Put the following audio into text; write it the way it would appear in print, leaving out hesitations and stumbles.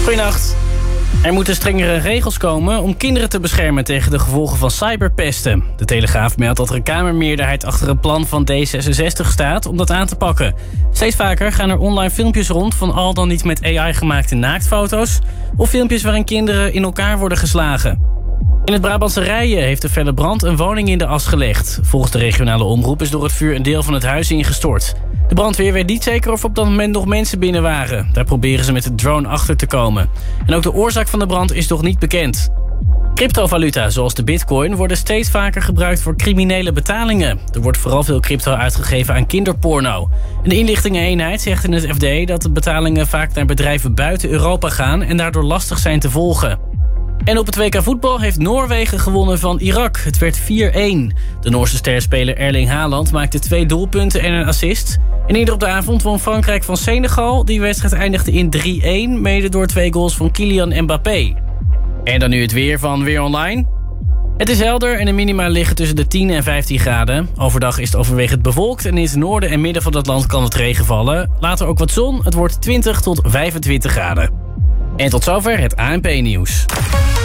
Goedenacht. Er moeten strengere regels komen om kinderen te beschermen tegen de gevolgen van cyberpesten. De Telegraaf meldt dat er een Kamermeerderheid achter het plan van D66 staat om dat aan te pakken. Steeds vaker gaan er online filmpjes rond van al dan niet met AI gemaakte naaktfoto's of filmpjes waarin kinderen in elkaar worden geslagen. In het Brabantse Rijen heeft de felle brand een woning in de as gelegd. Volgens de regionale omroep is door het vuur een deel van het huis ingestort. De brandweer weet niet zeker of op dat moment nog mensen binnen waren. Daar proberen ze met de drone achter te komen. En ook de oorzaak van de brand is nog niet bekend. Cryptovaluta, zoals de bitcoin, worden steeds vaker gebruikt voor criminele betalingen. Er wordt vooral veel crypto uitgegeven aan kinderporno. En de inlichtingeneenheid zegt in het FD dat de betalingen vaak naar bedrijven buiten Europa gaan en daardoor lastig zijn te volgen. En op het WK voetbal heeft Noorwegen gewonnen van Irak. Het werd 4-1. De Noorse sterspeler Erling Haaland maakte 2 doelpunten en een assist. En eerder op de avond won Frankrijk van Senegal. Die wedstrijd eindigde in 3-1, mede door 2 goals van Kylian Mbappé. En dan nu het weer van Weer Online. Het is helder en de minima liggen tussen de 10 en 15 graden. Overdag is het overwegend bewolkt en in het noorden en midden van het land kan wat regen vallen. Later ook wat zon, het wordt 20 tot 25 graden. En tot zover het ANP-nieuws.